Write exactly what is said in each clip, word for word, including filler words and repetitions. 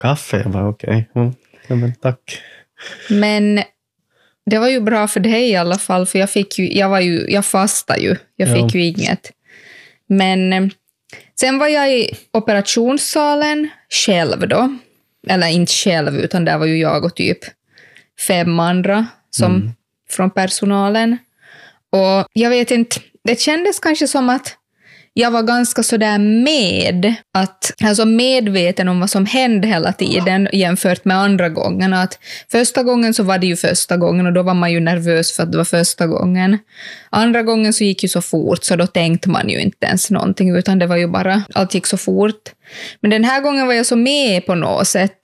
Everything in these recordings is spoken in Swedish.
kaffe? Jag bara okej, okay. mm. ja, men tack. Men det var ju bra för dig i alla fall, för jag fick ju, jag var ju, jag fastade ju, jag fick ja. ju inget. Men sen var jag i operationssalen själv då, eller inte själv, utan där var ju jag och typ fem andra som mm. från personalen. Och jag vet inte, det kändes kanske som att jag var ganska sådär med, att, alltså medveten om vad som hände hela tiden jämfört med andra gången. Att första gången så var det ju första gången och då var man ju nervös för att det var första gången. Andra gången så gick ju så fort så då tänkte man ju inte ens någonting, utan det var ju bara, allt gick så fort. Men den här gången var jag så med på något sätt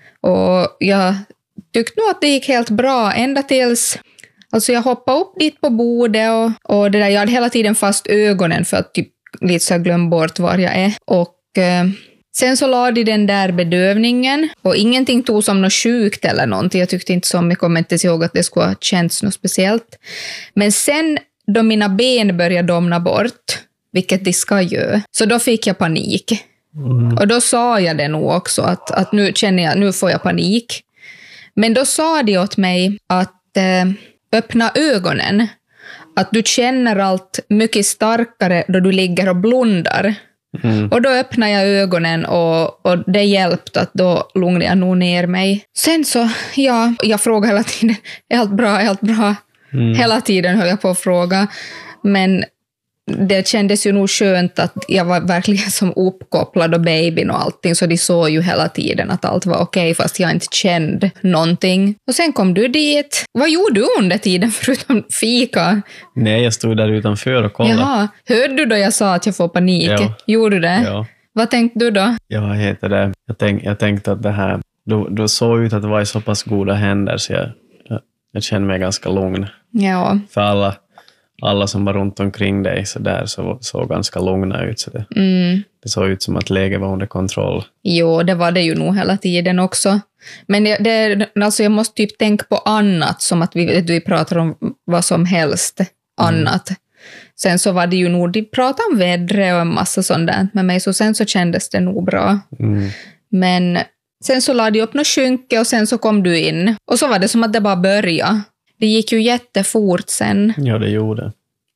och jag tyckte nog att det gick helt bra ända tills... Alltså jag hoppade upp dit på bordet och, och det där, jag hade hela tiden fast ögonen för att typ lite så jag glömde bort var jag är. Och eh, sen så la de den där bedövningen och ingenting tog som något sjukt eller någonting. Jag tyckte inte så mycket, om inte ihåg att det skulle ha känts något speciellt. Men sen då mina ben började domna bort, vilket de ska göra, så då fick jag panik. Mm. Och då sa jag det nog också, att, att nu känner jag, nu får jag panik. Men då sa de åt mig att eh, öppna ögonen. Att du känner allt mycket starkare då du ligger och blundar. Mm. Och då öppnade jag ögonen och, och det hjälpte, att då lugnade jag nog ner mig. Sen så, ja, jag frågade hela tiden, är allt bra, är allt bra? Mm. Hela tiden höll jag på att fråga. Men det kändes ju nog skönt att jag var verkligen som uppkopplad och babyn och allting, så de såg ju hela tiden att allt var okej fast jag inte kände någonting. Och sen kom du dit. Vad gjorde du under tiden förutom fika? Nej, jag stod där utanför och kollade. Jaha, hörde du då jag sa att jag får panik? Ja. Gjorde du det? Ja. Vad tänkte du då? Ja, vad heter det? Jag, tänk, jag tänkte att det här, då, då såg ut att det var i så pass goda händer så jag, jag, jag kände mig ganska lugn. Ja. För alla Alla som var runt omkring dig så där så såg ganska lugna ut. Så det, mm. det såg ut som att läget var under kontroll. Jo, det var det ju nog hela tiden också. Men det, det, alltså jag måste typ tänka på annat, som att vi, vi pratar om vad som helst annat. Mm. Sen så var det ju nog, de pratade om vädret och en massa sånt där med mig, så sen så kändes det nog bra. Mm. Men sen så lade de upp något skynke och sen så kom du in. Och så var det som att det bara började. Det gick ju jättefort sen. Ja, det gjorde.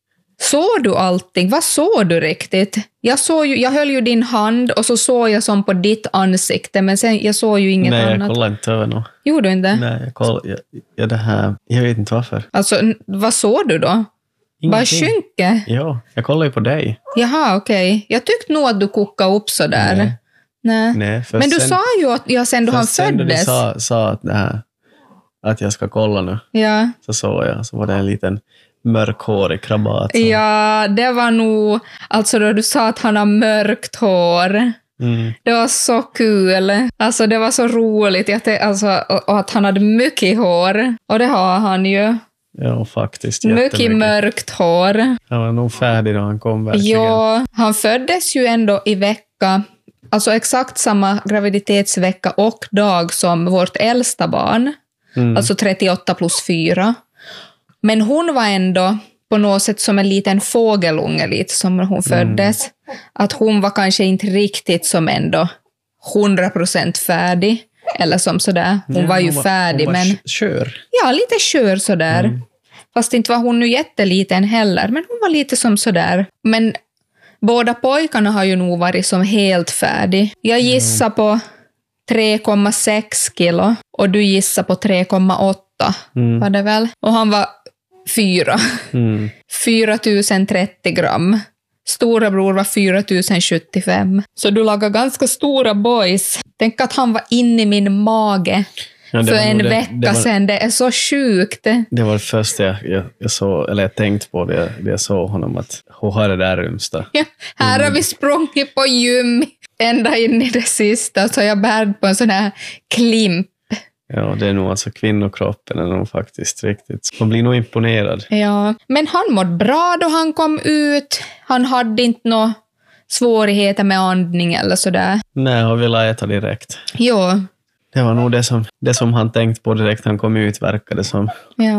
Såg du allting? Vad såg du riktigt? Jag, såg ju, jag höll ju din hand och så såg jag som på ditt ansikte, men sen jag såg ju inget Nej, annat. Nej, jag kollade inte över något. Gjorde du inte? Nej, jag kollade. Jag, jag, det här, jag vet inte varför. Alltså, vad såg du då? Ingenting. Bara skynke? Ja, jag kollade ju på dig. Jaha, okej. Okay. Jag tyckte nog att du kokade upp så där. Nej. Nej. Nej, men du sen, sa ju att jag sen då han föddes. Sen då du sa, sa att, det här, att jag ska kolla nu. Ja. Så såg jag. Så var det en liten mörkhårig krabat. Så. Ja, det var nog... Alltså då du sa att han har mörkt hår. Mm. Det var så kul. Alltså det var så roligt. Att det, alltså, och att han hade mycket hår. Och det har han ju. Ja, faktiskt. Mycket mörkt hår. Han var nog färdig då han kom verkligen. Ja, han föddes ju ändå i vecka... Alltså exakt samma graviditetsvecka och dag som vårt äldsta barn. Mm. Alltså trettioåtta plus fyra. Men hon var ändå på något sätt som en liten fågelunge lite som hon föddes. Mm. Att hon var kanske inte riktigt som ändå hundra procent färdig. Eller som sådär. Hon ja, var ju hon var, färdig. Hon var men kör. Ja, lite kör sådär. Mm. Fast inte var hon nu jätteliten heller. Men hon var lite som sådär. Men båda pojkarna har ju nog varit som helt färdig. Jag gissar mm. på tre komma sex kilo. Och du gissar på tre komma åtta. Mm. Var det väl? Och han var fyra. Mm. fyra tusen trettio gram. Stora bror var fyra tusen sjuttiofem. Så du lagar ganska stora boys. Tänk att han var inne i min mage ja, för en det, vecka det var, sedan. Det är så sjukt. Det var det första jag, jag, jag såg, eller jag tänkte på det, det jag såg honom, att hon har det där rumsta. Ja, här mm. har vi sprungit på gym ända in i det sista, så jag bär på en sån här klimp. Ja, det är nog alltså kvinnokroppen är nog faktiskt riktigt. Man blir nog imponerad. Ja, men han mådde bra då han kom ut. Han hade inte några svårigheter med andning eller sådär. Nej, han ville äta direkt. Jo. Det var nog det som, det som han tänkte på direkt han kom ut, verkade som. Ja,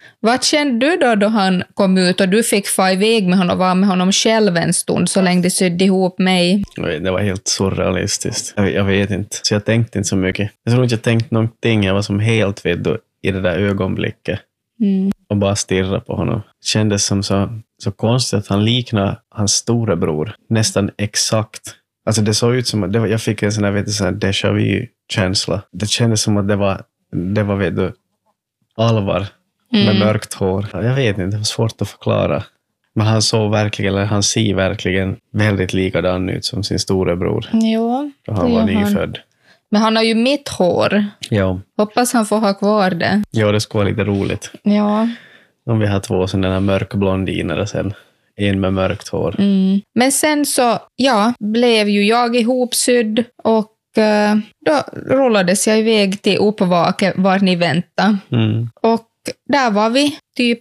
Vad kände du då då han kom ut och du fick få iväg med honom och vara med honom själv en stund så länge det sydde ihop mig? Det var helt surrealistiskt. Jag, jag vet inte. Så jag tänkte inte så mycket. Jag tror inte jag tänkte någonting. Jag var som helt vid i det där ögonblicket. Mm. Och bara stirra på honom. Det kändes som så, så konstigt att han liknar hans storebror. Nästan exakt. Alltså det såg ut som att det var, jag fick en sån här, vet du, sån här déjà vu-känsla. Det kändes som att det var, det var vet du, Alvar med mm. mörkt hår. Jag vet inte, det var svårt att förklara. Men han såg verkligen, eller han ser verkligen väldigt likadan ut som sin storebror. Jo, då han var nyfödd. Men han har ju mitt hår. Ja. Hoppas han får ha kvar det. Ja, det skulle vara lite roligt. Ja. Om vi har två sådana mörkblondiner och sen en med mörkt hår. Mm. Men sen så, ja, blev ju jag ihopsydd och uh, då rullades jag iväg till uppvake var ni väntade. Mm. Och där var vi typ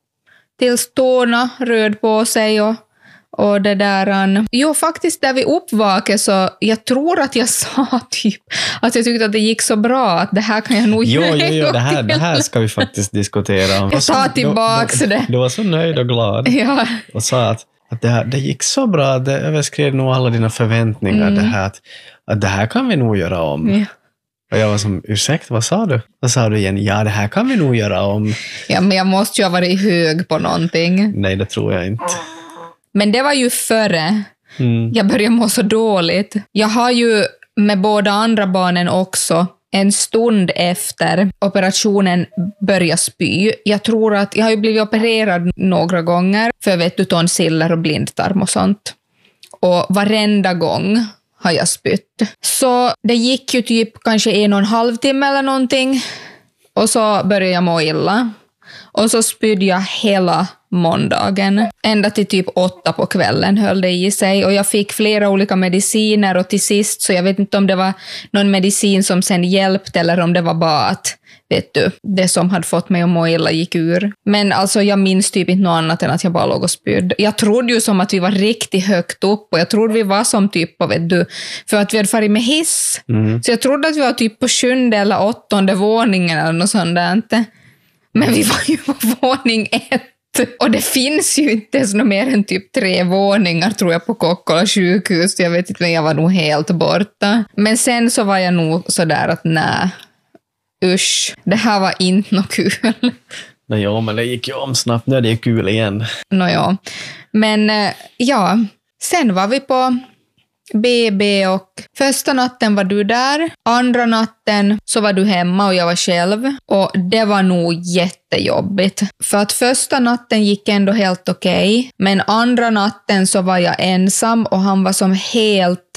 tills tårna röd på sig och Och det där, jo faktiskt där vi uppvake så jag tror att jag sa typ att jag tyckte att det gick så bra att det här kan jag nog jo, göra. Jo, jo, det här, det här ska vi faktiskt diskutera om. Jag tar tillbaks det. Du var så nöjd och glad ja. och sa att, att det, här, det gick så bra, det överskred nog alla dina förväntningar, mm. det här, att, att det här kan vi nog göra om. Ja. Och jag var som, ursäkta, vad sa du? Vad sa du igen? Ja, det här kan vi nog göra om. Ja, men jag måste ju ha varit hög på någonting. Nej, det tror jag inte. Men det var ju före. Mm. Jag började må så dåligt. Jag har ju med båda andra barnen också en stund efter operationen börjat spy. Jag tror att jag har ju blivit opererad några gånger för vet du tonsiller och blindtarm och sånt. Och varenda gång har jag spytt. Så det gick ju typ kanske en och en halv timme eller någonting. Och så började jag må illa. Och så spydde jag hela måndagen. Ända till typ åtta på kvällen höll det i sig. Och jag fick flera olika mediciner och till sist så jag vet inte om det var någon medicin som sen hjälpte eller om det var bara att vet du, det som hade fått mig att må illa gick ur. Men alltså jag minns typ inte något annat än att jag bara låg och spydde. Jag trodde ju som att vi var riktigt högt upp och jag trodde vi var som typ på, vet du, för att vi hade farit med hiss. Mm. Så jag trodde att vi var typ på sjunde eller åttonde våningen eller något sånt där inte. Men vi var ju på våning ett. Och det finns ju inte ens mer än typ tre våningar tror jag på Kokkola sjukhus. Jag vet inte, men jag var nog helt borta. Men sen så var jag nog sådär att nej, usch, det här var inte något kul. Nej, ja, men det gick ju om snabbt. Nu är det kul igen. Nå ja, men ja, sen var vi på B B och första natten var du där, andra natten så var du hemma och jag var själv och det var nog jättejobbigt för att första natten gick ändå helt okej, okay, men andra natten så var jag ensam och han var som helt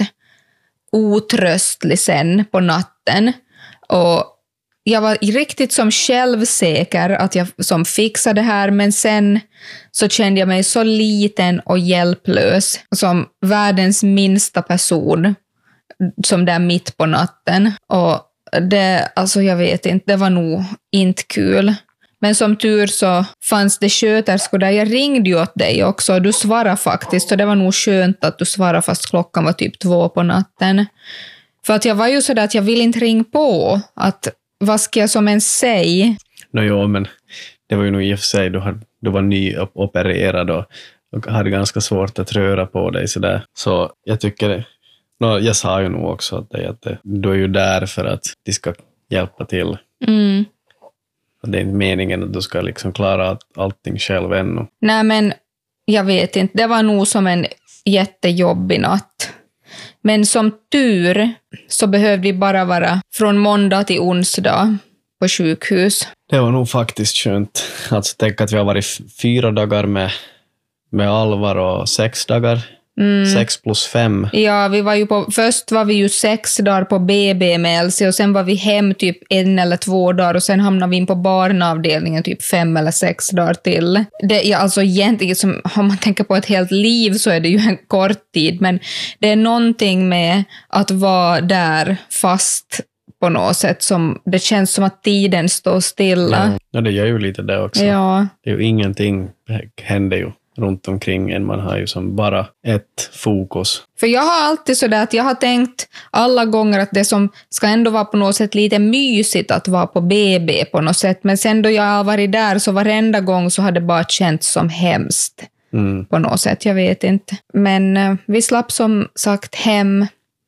otröstlig sen på natten och jag var riktigt som självsäker att jag som fixade det här, men sen så kände jag mig så liten och hjälplös som världens minsta person som där mitt på natten. Och det, alltså jag vet inte, det var nog inte kul. Men som tur så fanns det sköterskor där. Jag ringde ju åt dig också och du svarade faktiskt, så det var nog skönt att du svarade fast klockan var typ två på natten. För att jag var ju sådär att jag ville inte ringa på, att vad ska jag som ens säga? No, jo, men det var ju nog i och för sig, du, hade, du var nyopererad och, och hade ganska svårt att röra på dig sådär. Så jag tycker det. No, jag sa ju nog också att, det, att det, du är ju där för att de ska hjälpa till. Mm. Och det är inte meningen att du ska liksom klara all, allting själv ännu. Nej, men jag vet inte. Det var nog som en jättejobbig natt. Men som tur så behövde vi bara vara från måndag till onsdag på sjukhus. Det var nog faktiskt skönt. Alltså tänk att vi har varit fyra dagar med, med Alvar och sex dagar. Mm. Sex plus fem. Ja, vi var ju på, först var vi ju sex dagar på B B med Elsie och sen var vi hem typ en eller två dagar och sen hamnade vi in på barnavdelningen typ fem eller sex dagar till. Det är alltså egentligen, som, om man tänker på ett helt liv så är det ju en kort tid, men det är någonting med att vara där fast på något sätt som det känns som att tiden står stilla. Ja, ja det gör ju lite det också. Ja. Det är ju ingenting händer ju. runt omkring en. Man har ju som bara ett fokus. För jag har alltid sådär att jag har tänkt alla gånger att det som ska ändå vara på något sätt lite mysigt att vara på B B på något sätt. Men sen då jag har varit där så varenda gång så har det bara känts som hemskt. Mm. På något sätt, jag vet inte. Men uh, vi slapp som sagt hem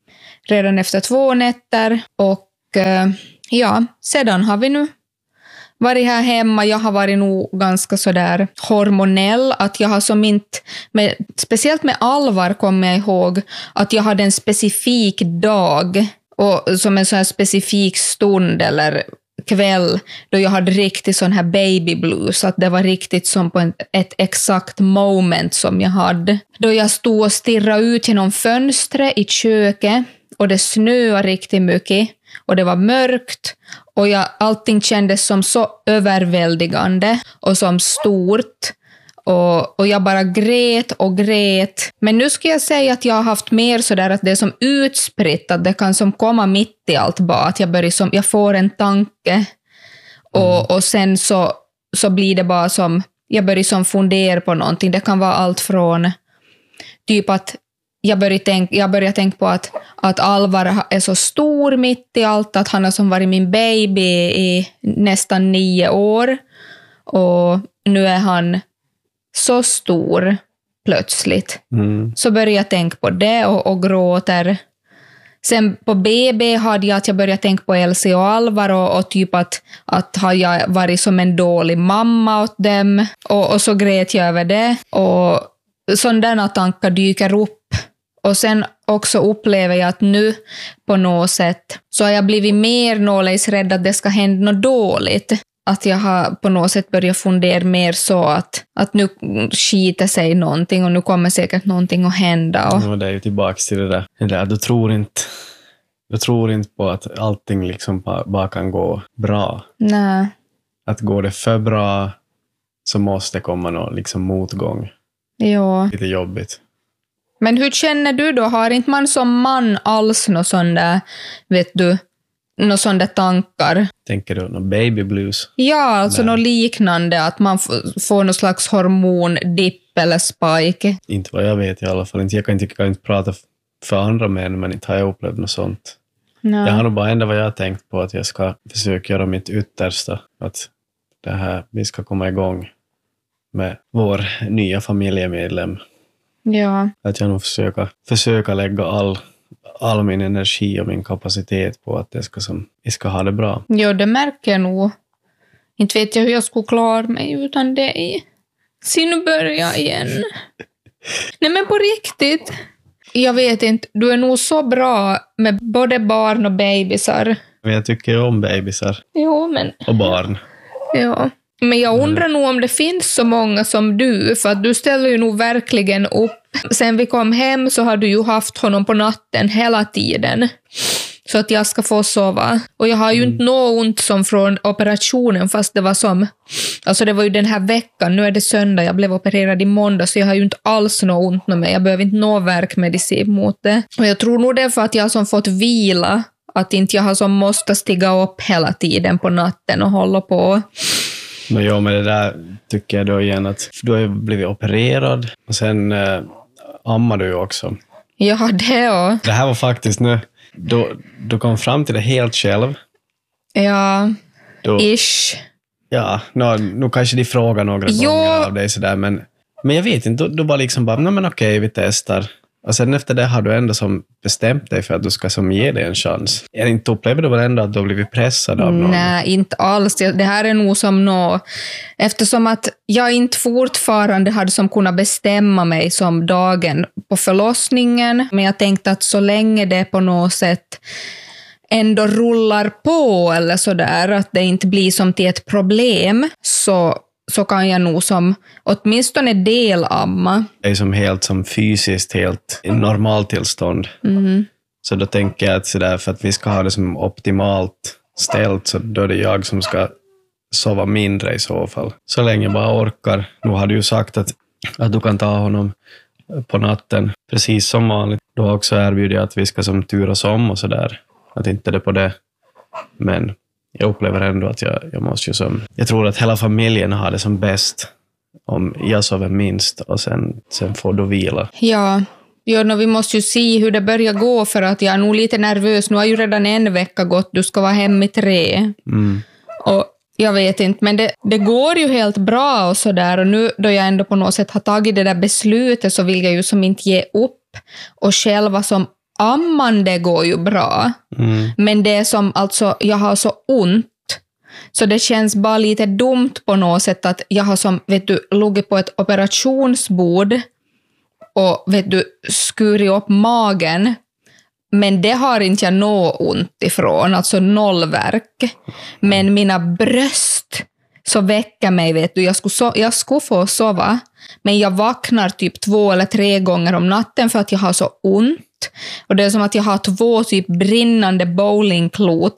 redan efter två nätter. Och uh, ja, sedan har vi nu varit här hemma. Jag har varit nog ganska sådär hormonell. Att jag har som inte, med, speciellt med Alvar kommer jag ihåg att jag hade en specifik dag och som en sån här specifik stund eller kväll då jag hade riktigt sån här baby blues, att det var riktigt som på en, ett exakt moment som jag hade. Då jag stod och stirrade ut genom fönstret i köket och det snöade riktigt mycket och det var mörkt och jag, allting kändes som så överväldigande och som stort. Och, och jag bara grät och grät. Men nu ska jag säga att jag har haft mer sådär att det är som utspritt, att det kan som komma mitt i allt bara. Att jag, börjar som, jag får en tanke och, mm. och sen så, så blir det bara som, jag börjar som fundera på någonting. Det kan vara allt från typ att jag börjar tänka, jag börjar tänka på att, att Alvar är så stor mitt i allt. Att han har som varit min baby i nästan nio år. Och nu är han så stor plötsligt. Mm. Så började jag tänka på det och, och gråter. Sen på B B hade jag att jag började tänka på Elsie och Alvar och, och typ att, att har jag varit som en dålig mamma åt dem. Och, och så grät jag över det. Och sådana tankar dyker upp. Och sen också upplever jag att nu på något sätt så har jag blivit mer nålejs rädd att det ska hända något dåligt. Att jag har på något sätt börjat fundera mer så att, att nu skiter sig någonting och nu kommer säkert någonting att hända. Och... Ja, det är ju tillbaka till det där. Det där. Du, tror inte, du tror inte på att allting liksom bara kan gå bra. Nej. Att går det för bra så måste det komma någon liksom motgång. Ja. Lite jobbigt. Men hur känner du då? Har inte man som man alls någon sån där, vet du, någon sån där tankar? Tänker du någon baby blues? Ja, alltså något liknande, att man f- får någon slags hormondipp eller spike. Inte vad jag vet i alla fall. Jag kan inte, jag kan inte prata för andra män, men inte har jag upplevt något sånt. Nej. Jag har nog bara ändå vad jag har tänkt på, att jag ska försöka göra mitt yttersta. Att det här, vi ska komma igång med vår nya familjemedlem. Ja. Att jag nog försöka, försöka lägga all, all min energi och min kapacitet på att det ska, som, jag ska ha det bra. Jo, det märker jag nog. Inte vet jag hur jag skulle klara mig utan det. Se, nu börjar jag igen. Nej, men på riktigt. Jag vet inte, du är nog så bra med både barn och bebisar. Men jag tycker om bebisar. Jo, men... Och barn. Ja. Men jag undrar nog om det finns så många som du, för att du ställer ju nog verkligen upp. Sen vi kom hem så har du ju haft honom på natten hela tiden. Så att jag ska få sova. Och jag har ju mm. inte något ont som från operationen, fast det var som... Alltså det var ju den här veckan, nu är det söndag, jag blev opererad i måndag, så jag har ju inte alls något ont med mig. Jag behöver inte nå verkmedicin mot det. Och jag tror nog det är för att jag har som fått vila. Att inte jag har som måste stiga upp hela tiden på natten och hålla på. Men ja, med det där tycker jag då igen att du har ju blivit opererad och sen eh, ammar du ju också. Ja, det och. Det här var faktiskt nu, då, du kom fram till det helt själv. Ja, då, ish. Ja, nu, nu kanske de frågar några jo. gånger av dig sådär, men, men jag vet inte, du bara liksom bara, nej men okej, vi testar. Och sen efter det har du ändå som bestämt dig för att du ska som ge dig en chans. Jag inte upplever du väl ändå att du har blivit pressad av någon? Nej, inte alls. Det här är nog som nå... Eftersom att jag inte fortfarande hade som kunnat bestämma mig som dagen på förlossningen. Men jag tänkte att så länge det på något sätt ändå rullar på eller sådär, att det inte blir som till ett problem, så... så kan jag nog som åtminstone delamma. Det är som helt som fysiskt helt i normaltillstånd. Mm. Så då tänker jag att så där, för att vi ska ha det som optimalt ställt, så då är det jag som ska sova mindre i så fall. Så länge jag bara orkar. Nu har du ju sagt att, att du kan ta honom på natten precis som vanligt. Då har också erbjudit att vi ska som turas om och sådär. Att inte det på det. Men jag upplever ändå att jag, jag måste ju som... Jag tror att hela familjen har det som bäst om jag sover minst och sen, sen får du vila. Ja, ja no, vi måste ju se hur det börjar gå för att jag är nog lite nervös. Nu har ju redan en vecka gått, du ska vara hem i tre. Mm. Och jag vet inte, men det, det går ju helt bra och sådär. Och nu då jag ändå på något sätt har tagit det där beslutet så vill jag ju som inte ge upp. Och själva som ammande går ju bra. Mm. Men det är som, alltså, jag har så ont. Så det känns bara lite dumt på något sätt att jag har som, vet du, luggit på ett operationsbord och vet du, skurit upp magen. Men det har inte jag nå ont ifrån, alltså nollverk. Men mina bröst så väcker mig, vet du, jag skulle, so- jag skulle få sova. Men jag vaknar typ två eller tre gånger om natten för att jag har så ont. Och det är som att jag har två typ brinnande bowlingklot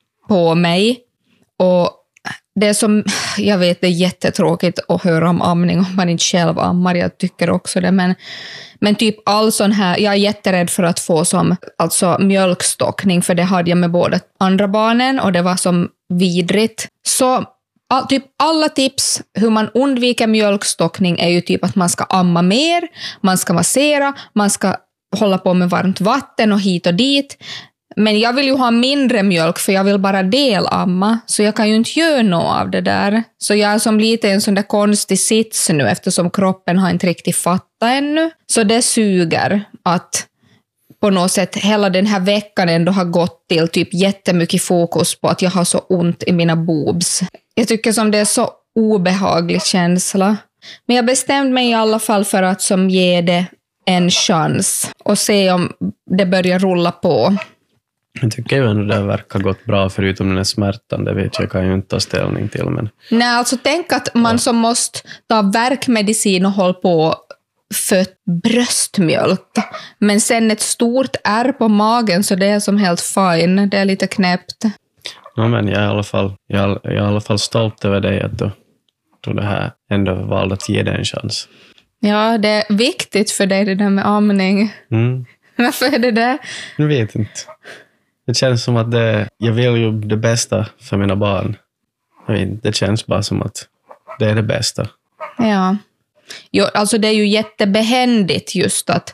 på mig. Och det är som, jag vet det är jättetråkigt att höra om amning om man inte själv ammar, jag tycker också det. Men, men typ all sån här, jag är jätterädd för att få som alltså mjölkstockning, för det hade jag med båda andra barnen och det var som vidrigt. Så all, typ alla tips hur man undviker mjölkstockning är ju typ att man ska amma mer, man ska massera, man ska hålla på med varmt vatten och hit och dit. Men jag vill ju ha mindre mjölk för jag vill bara delamma. Så jag kan ju inte göra något av det där. Så jag är som lite en sån där konstig sits nu eftersom kroppen har inte riktigt fattat ännu. Så det suger att på något sätt hela den här veckan ändå har gått till typ jättemycket fokus på att jag har så ont i mina boobs. Jag tycker som det är så obehaglig känsla. Men jag bestämde mig i alla fall för att som ge det en chans och se om det börjar rulla på. Jag tycker ju ändå det verkar gått bra förutom den här smärtan. Det vet jag kan ju inte ta ställning till. Men... Nej, alltså tänk att man ja. som måste ta värkmedicin och hålla på för bröstmjölk. Men sen ett stort ärr på magen så det är som helt fine. Det är lite knäppt. Ja, men jag är i alla fall, jag är, jag är i alla fall stolt över dig att du, du det här ändå valde att ge dig en chans. Ja, det är viktigt för dig det där med amning. Mm. Varför är det det? Jag vet inte. Det känns som att det, jag vill ju det bästa för mina barn. Jag vet inte, det känns bara som att det är det bästa. Ja. Jo, alltså det är ju jättebehändigt just att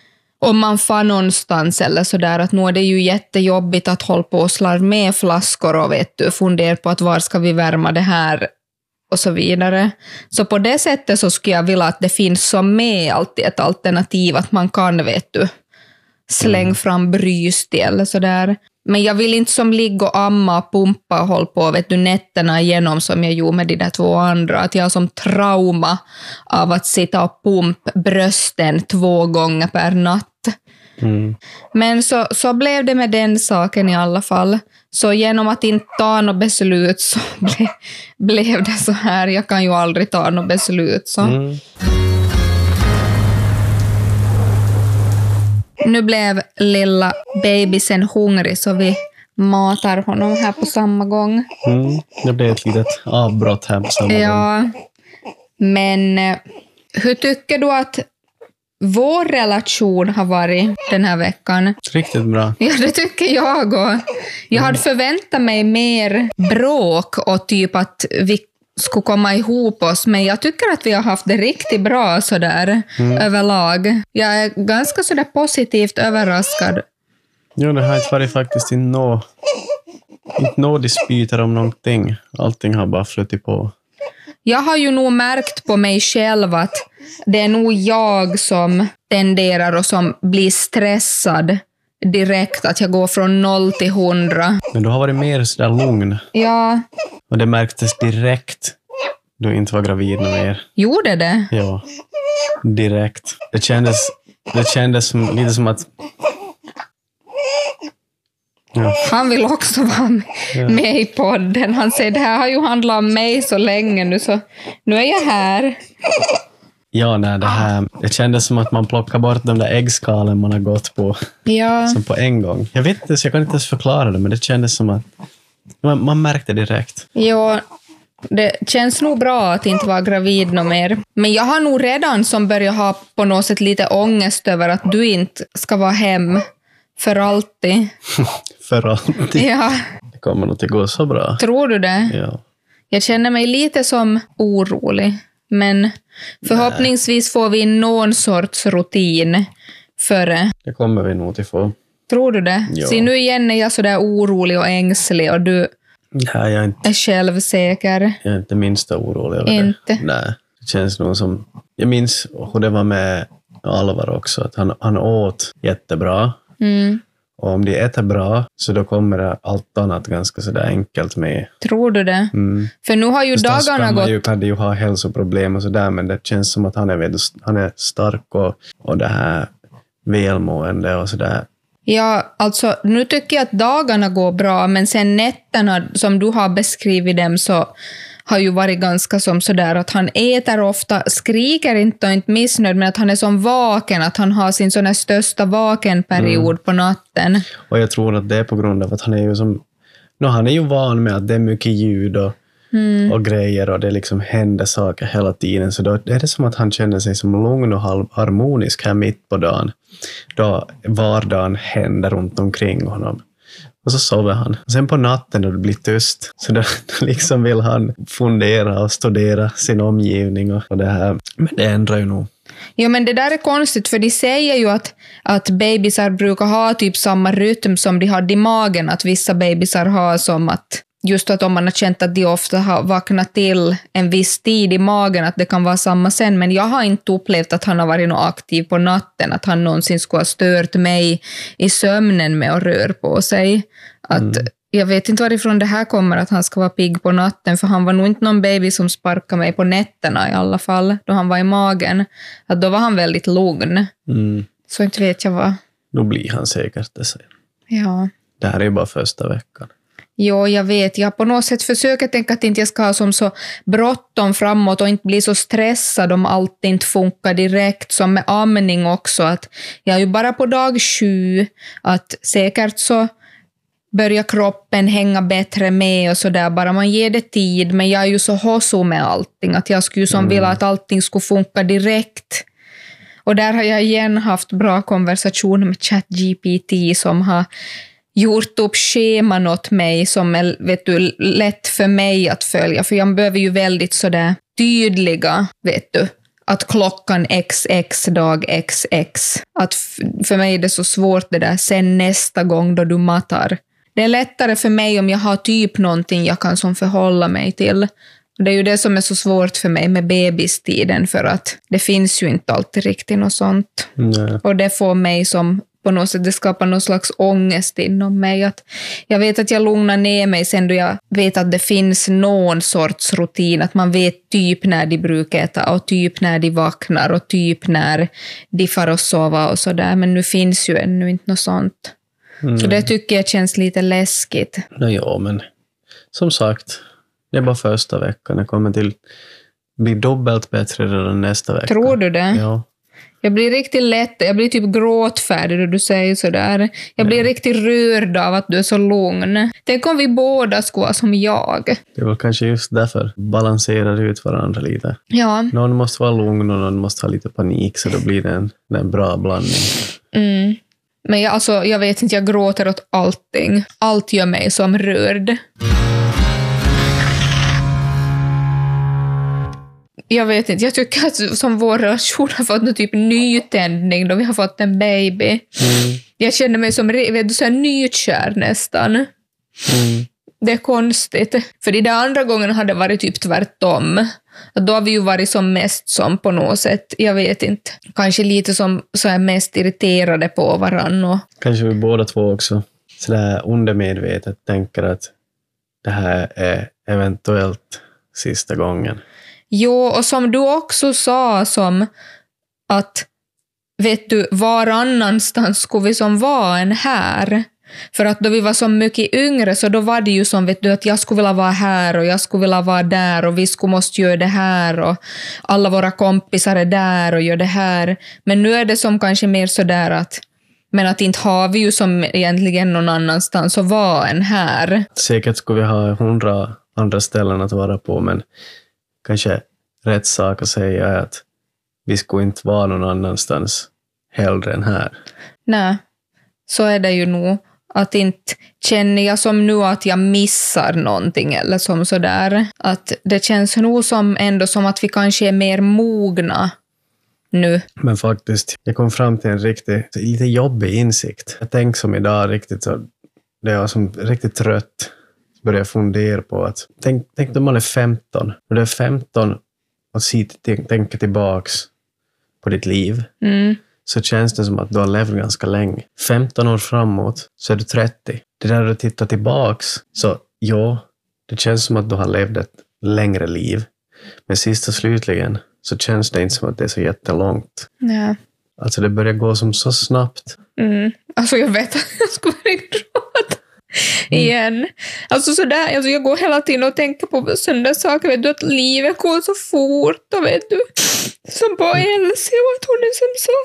om man får någonstans eller sådär att nu är det ju jättejobbigt att hålla på och slarva med flaskor och vet du, fundera på att var ska vi värma det här och så vidare. Så på det sättet så skulle jag vilja att det finns som med alltid ett alternativ att man kan, vet du, släng mm. fram bryst eller sådär. Men jag vill inte som ligga och amma och pumpa och hålla på, vet du, nätterna igenom som jag gjorde med de där två andra. Att jag har som trauma av att sitta och pumpa brösten två gånger per natt. Mm. Men så, så blev det med den saken i alla fall. Så genom att inte ta något beslut så ble, blev det så här. Jag kan ju aldrig ta något beslut. Så. Mm. Nu blev lilla babysen hungrig så vi matar honom här på samma gång. Mm, det blev ett litet avbrott här på samma ja, gång. Men hur tycker du att vår relation har varit den här veckan? Riktigt bra. Ja, det tycker jag. Och jag hade förväntat mig mer bråk och typ att vi skulle komma ihop oss, men jag tycker att vi har haft det riktigt bra sådär mm. överlag. Jag är ganska sådär positivt överraskad. Jo, det har inte varit faktiskt inte nå inte nå dispyter om någonting. Allting har bara flutit på. Jag har ju nog märkt på mig själv att det är nog jag som tenderar och som blir stressad direkt, att jag går från noll till hundra. Men du har varit mer sådär lugn. Ja. Och det märktes direkt du inte var gravid mer. Gjorde det? Ja, direkt. Det kändes, det kändes som, lite som att... Ja. Han vill också vara med, ja. med i podden. Han säger, det här har ju handlat om mig så länge nu, så nu är jag här. Ja, nej, det här... Det kändes som att man plockar bort de där äggskalen man har gått på. Ja. Som på en gång. Jag vet inte, så jag kan inte ens förklara det, men det kändes som att... Man, man märkte direkt. Ja, det känns nog bra att inte vara gravid något mer. Men jag har nog redan som börjar ha på något sätt lite ångest över att du inte ska vara hem för alltid. För alltid? Ja. Det kommer nog att gå så bra. Tror du det? Ja. Jag känner mig lite som orolig. Men förhoppningsvis får vi någon sorts rutin före. Det kommer vi nog till få. Tror du det? Ja. Så nu igen är jag så där orolig och ängslig och du Nej, jag är inte, är självsäker. jag är inte minsta orolig över Inte? det. Nej, det känns nog som... Jag minns hur det var med Alvar också, att han, han åt jättebra. Mm. Och om det äter bra så då kommer det allt annat ganska sådär enkelt med. Tror du det? Mm. För nu har ju Förstås dagarna kan man gått... ju, kan det ju ha hälsoproblem och sådär, men det känns som att han är, väldigt, han är stark och, och det här välmående och sådär. Ja, alltså nu tycker jag att dagarna går bra, men sen nätterna som du har beskrivit dem så har ju varit ganska som sådär att han äter ofta, skriker inte och inte missnöjd, men att han är som vaken, att han har sin sån här största vakenperiod mm. på natten. Och jag tror att det är på grund av att han är ju som, no, han är ju van med att det är mycket ljud och, mm. och grejer och det liksom händer saker hela tiden, så då är det som att han känner sig som lugn och harmonisk här mitt på dagen, då vardagen händer runt omkring honom. Och så sover han. Och sen på natten då det blir tyst, så då liksom vill han fundera och studera sin omgivning och, och det här. Men det ändrar ju nog. Ja, men det där är konstigt, för de säger ju att, att bebisar brukar ha typ samma rytm som de hade i magen, att vissa bebisar har som att just att om man har känt att de ofta har vaknat till en viss tid i magen, att det kan vara samma sen. Men jag har inte upplevt att han har varit något aktiv på natten, att han någonsin skulle ha stört mig i sömnen med att röra på sig. Att mm. Jag vet inte varifrån det här kommer att han ska vara pigg på natten, för han var nog inte någon baby som sparkade mig på nätterna i alla fall, då han var i magen. Att då var han väldigt lugn. Mm. Så inte vet jag vad. Då blir han säkert det sen. Ja. Det här är ju bara första veckan. Jo, jag vet. Jag på något sätt försöker tänka att inte jag ska ha som så bråttom framåt och inte bli så stressad om allt inte funkar direkt, som med amning också. Att jag är ju bara på dag sju, att säkert så börjar kroppen hänga bättre med och sådär, bara man ger det tid. Men jag är ju så hosso med allting, att jag skulle som mm. vilja att allting skulle funka direkt. Och där har jag igen haft bra konversationer med ChatGPT som har gjort upp scheman åt mig som är, vet du, lätt för mig att följa. För jag behöver ju väldigt sådär tydliga, vet du, att klockan X X, dag X X. Att f- för mig är det så svårt det där, sen nästa gång då du matar. Det är lättare för mig om jag har typ någonting jag kan som förhålla mig till. Det är ju det som är så svårt för mig med bebistiden, för att det finns ju inte alltid riktigt något sånt. Nej. Och det får mig som på något sätt, det skapar någon slags ångest inom mig. Att jag vet att jag lugnar ner mig sen då jag vet att det finns någon sorts rutin, att man vet typ när de brukar äta och typ när de vaknar och typ när de får och sova och sådär. Men nu finns ju ännu inte något sånt. Mm. Så det tycker jag känns lite läskigt. No, ja, men som sagt, det är bara första veckan. Det kommer till bli dubbelt bättre redan nästa vecka. Tror du det? Ja. Jag blir riktigt lätt, jag blir typ gråtfärdig då du säger sådär. Jag blir ja. riktigt rörd av att du är så lugn. Tänk om vi båda ska vara som jag. Det var kanske just därför balanserar ut varandra lite. Ja. Någon måste vara lugn och någon måste ha lite panik, så då blir det en, en bra blandning. Mm. Men jag, alltså, jag vet inte, jag gråter åt allting. Allt gör mig som rörd. Jag vet inte, jag tycker att som vår relation har fått någon typ nytändning då vi har fått en baby. Mm. Jag känner mig som vet du, så här nykär nästan. Mm. Det är konstigt. För i de andra gångerna hade det varit typ tvärtom. Då har vi ju varit som mest som på något sätt, jag vet inte. Kanske lite som så här mest irriterade på varann. Och... Kanske vi båda två också så där undermedvetet tänker att det här är eventuellt sista gången. Jo, och som du också sa, som att vet du, varannanstans skulle vi som vara en här. För att då vi var så mycket yngre så då var det ju som vet du, att jag skulle vilja vara här och jag skulle vilja vara där och vi skulle måste göra det här och alla våra kompisar är där och gör det här. Men nu är det som kanske mer så där att men att inte har vi ju som egentligen någon annanstans att vara än här. Säkert skulle vi ha hundra andra ställen att vara på, men kanske rätt sak att säga är att vi skulle inte vara någon annanstans hellre än här. Nej, så är det ju nog. Att inte känner jag som nu att jag missar någonting eller som sådär. Att det känns nog som ändå som att vi kanske är mer mogna nu. Men faktiskt, jag kom fram till en riktigt, lite jobbig insikt. Jag tänkte som idag riktigt så, det var som riktigt trött. Började fundera på att, tänk, tänk när man är femton. När du är femton och sitter, tänker tillbaks på ditt liv. Mm. Så känns det som att du har levt ganska länge. femton år framåt så är du trettio. Det där du tittar tillbaks, så ja, det känns som att du har levt ett längre liv. Men sist och slutligen så känns det inte som att det är så jättelångt. Ja. Alltså det börjar gå som så snabbt. Mm. Alltså jag vet att jag skulle börja gråta igen. Alltså sådär, alltså jag går hela tiden och tänker på sådana saker, vet du, att livet går så fort och vet du, som på Elsie och att hon är som så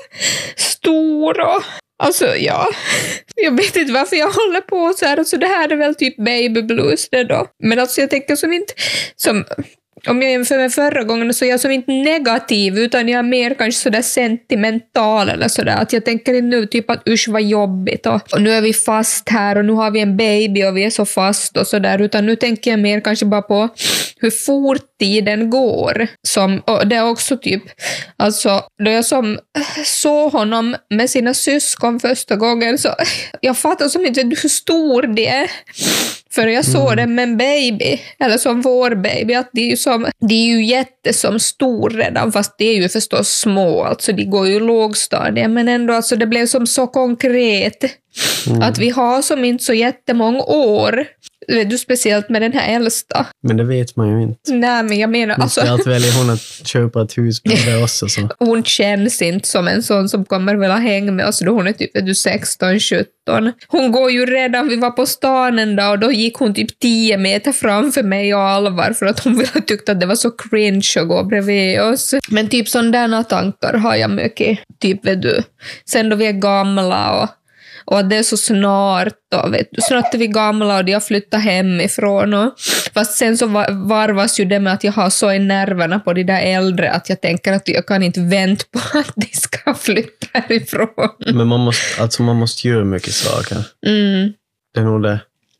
stor och alltså ja, jag vet inte varför jag håller på så här, alltså det här är väl typ baby blues det då, men alltså jag tänker som inte som om jag jämför med förra gången så är jag som inte negativ utan jag är mer kanske sådär sentimental eller sådär. Att jag tänker nu typ att usch vad jobbigt och, och nu är vi fast här och nu har vi en baby och vi är så fast och sådär. Utan nu tänker jag mer kanske bara på hur fort tiden går. Som, och det är också typ, alltså då jag som såg honom med sina syskon första gången så jag fattar som inte hur stor det är. För jag såg mm. det med en baby, eller som vår baby, att det är ju, som, det är ju jättesom stor redan, fast det är ju förstås små, alltså de går ju lågstadiet, men ändå alltså det blev som så konkret mm. att vi har som inte så jättemånga år, vet du, speciellt med den här äldsta. Men det vet man ju inte. Nej, men jag menar alltså... Allt väljer hon att köpa ett hus med det också. Så. Hon känns inte som en sån som kommer väl att hänga med oss då hon är typ är du sexton sjutton. Hon går ju redan, vi var på stan en dag och då gick hon typ tio meter framför mig och Alvar för att hon ville tyckte att det var så cringe att gå bredvid oss. Men typ sådana tankar har jag mycket, typ vet du. Sen då vi är gamla och Och att det är så snart, och vet du, snart är vi gamla och de har flyttat hemifrån. Och, fast sen så varvas ju det med att jag har så i nerverna på de där äldre att jag tänker att jag kan inte vänta på att de ska flytta härifrån. Men man måste, alltså man måste göra mycket saker. Mm. Det är nog det.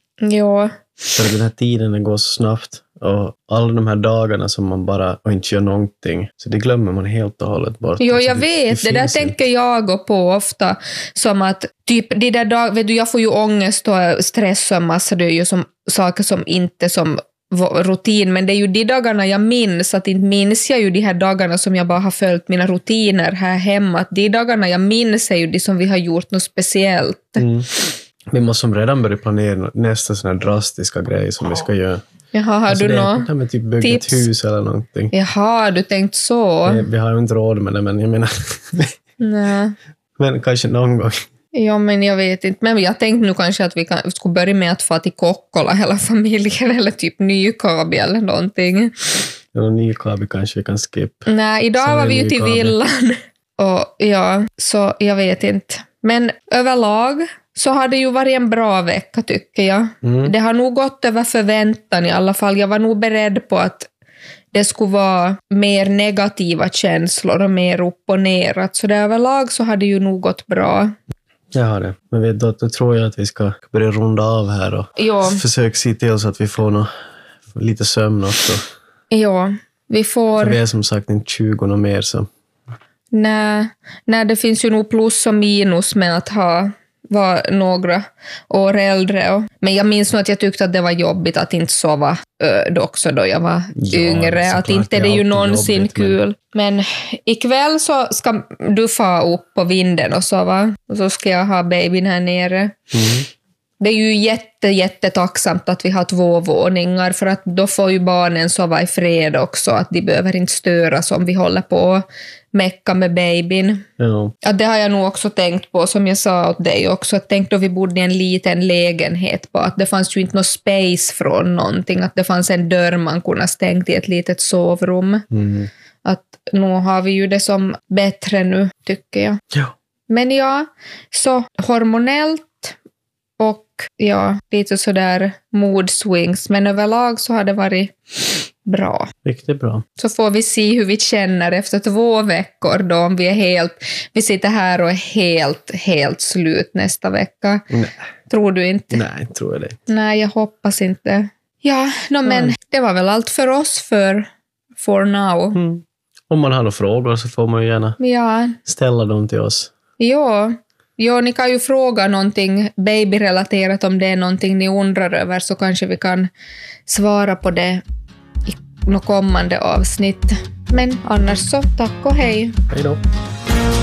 Ja. För den här tiden den går så snabbt. Och alla de här dagarna som man bara och inte gör någonting. Så det glömmer man helt och hållet bort. Jo, alltså jag det, vet. Det, det där tänker jag på ofta. Som att typ de där dagar, vet du, jag får ju ångest och stress och en massa. Det är ju som saker som inte som rutin. Men det är ju de dagarna jag minns. Att inte minns jag ju de här dagarna som jag bara har följt mina rutiner här hemma. Att de dagarna jag minns är ju de som vi har gjort något speciellt. Mm. Vi måste som redan börja planera nästa sån här drastiska grej som vi ska göra. Jaha, har alltså du något något typ bygga tips? Ett hus eller någonting. Jaha, du tänkt så. Vi, vi har ju inte råd med det, men jag menar... Nej. Men kanske någon gång. Ja, men jag vet inte. Men jag tänkte nu kanske att vi kan, skulle börja med att få till Kokkola hela familjen eller typ Nykabi eller någonting. Ja, Nykabi kanske vi kan skippa. Nej, idag så var vi ju till villan. Och ja, så jag vet inte. Men överlag så har det ju varit en bra vecka tycker jag. Mm. Det har nog gått över förväntan i alla fall. Jag var nog beredd på att det skulle vara mer negativa känslor och mer upp och ner. Så det överlag så har det ju nog gått bra. Jag har det. Men vet du, då tror jag att vi ska börja runda av här och ja. försöka se till så att vi får nå, lite sömn också. Ja, vi får... För vi är som sagt inte tjugo och mer så. Nej, nej, det finns ju nog plus och minus med att ha var några år äldre. Men jag minns nog att jag tyckte att det var jobbigt att inte sova ö, också då jag var ja, yngre. Att inte det är ju någonsin jobbigt, kul. Men... men ikväll så ska du få upp på vinden och sova. Och så ska jag ha babyn här nere. Mm. Det är ju jätte, jätte tacksamt att vi har två våningar för att då får ju barnen sova i fred också. Att de behöver inte störas om vi håller på mecka med babyn. Ja. Ja, det har jag nog också tänkt på som jag sa åt dig också. Att tänk då vi bodde i en liten lägenhet på att det fanns ju inte någon space från någonting. Att det fanns en dörr man kunde stängt i ett litet sovrum. Mm. Att nu har vi ju det som bättre nu tycker jag. Ja. Men ja, så hormonellt och ja, lite sådär mood swings. Men överlag så har det varit bra. Riktigt bra. Så får vi se hur vi känner efter två veckor då, om vi är helt, vi sitter här och är helt, helt slut nästa vecka. Nej. Tror du inte? Nej, tror jag det. Nej, jag hoppas inte. Ja, no, men Mm. det var väl allt för oss för for now. Mm. Om man har några frågor så får man ju gärna Ja, ställa dem till oss. ja. Ja, ni kan ju fråga någonting babyrelaterat om det är någonting ni undrar över, så kanske vi kan svara på det i något kommande avsnitt. Men annars så tack och hej. Hej då.